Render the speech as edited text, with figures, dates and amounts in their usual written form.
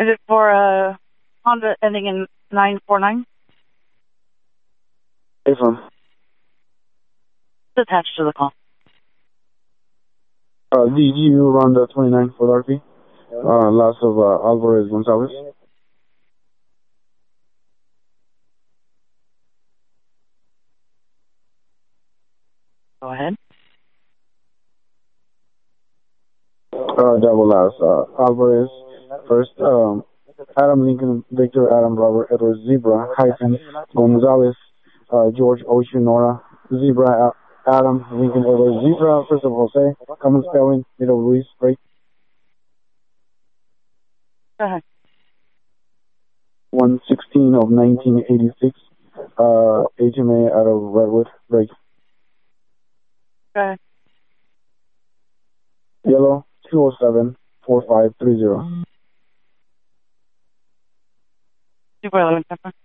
Is it for a Honda ending in 949? Hey, from? It's attached to the call. Did you run the 29 for RP? Lots of Alvarez Gonzalez. Go ahead. Double last. Alvarez first. Adam Lincoln, Victor, Adam, Robert, Edward, Zebra, hyphen, Gonzalez, George, Ocean, Nora, Zebra, Adam, Lincoln, Edward, Zebra, first of Jose, common spelling, middle Luis, break. Go ahead. 116 of 1986, HMA out of Redwood, break. Go ahead. Yellow, 207-4530. 247.